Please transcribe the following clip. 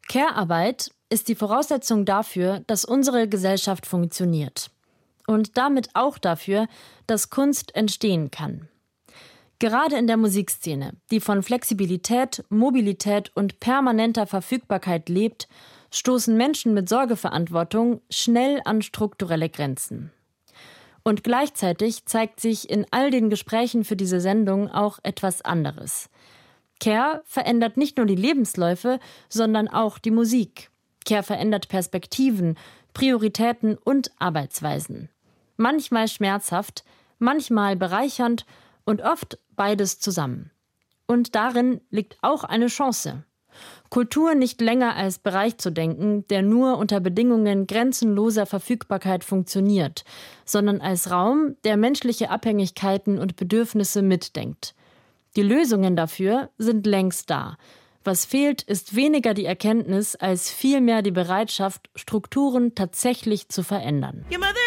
Care-Arbeit ist die Voraussetzung dafür, dass unsere Gesellschaft funktioniert. Und damit auch dafür, dass Kunst entstehen kann. Gerade in der Musikszene, die von Flexibilität, Mobilität und permanenter Verfügbarkeit lebt, stoßen Menschen mit Sorgeverantwortung schnell an strukturelle Grenzen. Und gleichzeitig zeigt sich in all den Gesprächen für diese Sendung auch etwas anderes. Care verändert nicht nur die Lebensläufe, sondern auch die Musik. Care verändert Perspektiven, Prioritäten und Arbeitsweisen. Manchmal schmerzhaft, manchmal bereichernd und oft beides zusammen. Und darin liegt auch eine Chance. Kultur nicht länger als Bereich zu denken, der nur unter Bedingungen grenzenloser Verfügbarkeit funktioniert, sondern als Raum, der menschliche Abhängigkeiten und Bedürfnisse mitdenkt. Die Lösungen dafür sind längst da. Was fehlt, ist weniger die Erkenntnis als vielmehr die Bereitschaft, Strukturen tatsächlich zu verändern. Your mother